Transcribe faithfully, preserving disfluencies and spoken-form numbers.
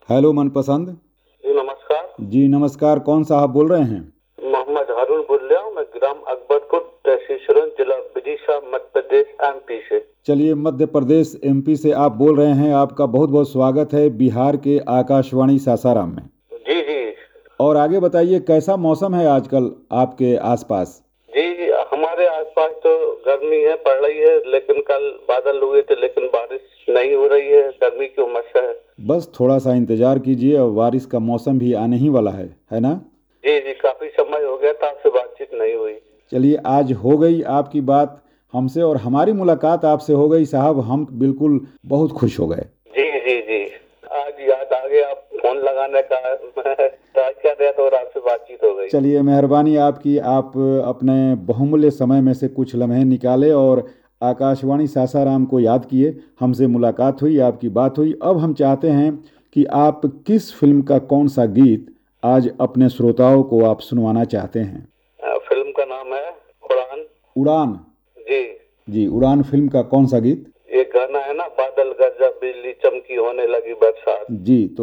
Hello मनपसंद। जी नमस्कार। जी नमस्कार, कौन साहब बोल रहे हैं? मोहम्मद हारून बोल रहा हूँ, मैं ग्राम अकबरपुर, तहसील सुरन, जिला विदिशा, मध्य प्रदेश, एमपी से। चलिए, मध्य प्रदेश एमपी से आप बोल रहे हैं। आपका बहुत बहुत स्वागत है बिहार के आकाशवाणी सासाराम में। जी जी। और आगे बताइए, कैसा मौसम है आजकल आपके आसपास? जी हमारे आसपास तो गर्मी है, पड़ रही है, लेकिन कल बादल हुए थे लेकिन बारिश नहीं हो रही है, गर्मी की उमस है। बस थोड़ा सा इंतजार कीजिए, और बारिश का मौसम भी आने ही वाला है है ना? जी जी, काफी समय हो गया था, आपसे बातचीत नहीं हुई। चलिए, आज हो गई आपकी बात हमसे, और हमारी मुलाकात आपसे हो गई साहब। हम बिल्कुल बहुत खुश हो गए। जी जी जी। आज याद आ गया, आप फोन लगाने का मैं ट्राई कर रहा था और आपसे बातचीत हो गई। चलिए, मेहरबानी आपकी। आप अपने बहुमूल्य समय में से कुछ लम्हे निकाले और आकाशवाणी सासाराम को याद किए। हमसे मुलाकात हुई, आपकी बात हुई। अब हम चाहते हैं कि आप किस फिल्म का कौन सा गीत आज अपने श्रोताओं को आप सुनवाना चाहते हैं? अ, फिल्म का नाम है उड़ान। उड़ान। जी। जी, उड़ान फिल्म का कौन सा गीत? ये गाना है ना, बादल गरजा बिजली चमकी होने लगी बरसात। जी, तो